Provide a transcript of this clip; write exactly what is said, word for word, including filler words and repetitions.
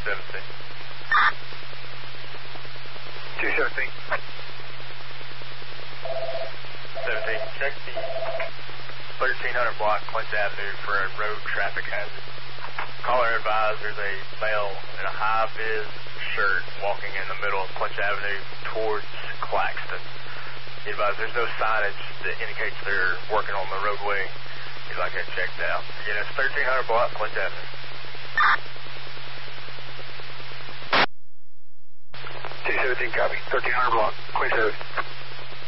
seventeen. two seventeen. seventeen, check the thirteen hundred block Clinch Avenue for a road traffic hazard. Caller advised there's a male in a high-vis shirt walking in the middle of Clinch Avenue towards Claxton. He advised there's no signage that indicates they're working on the roadway. He'd like that checked out. Again, it's thirteen hundred block Clinch Avenue. two seventeen, copy. thirteen hundred block, Clinch Avenue.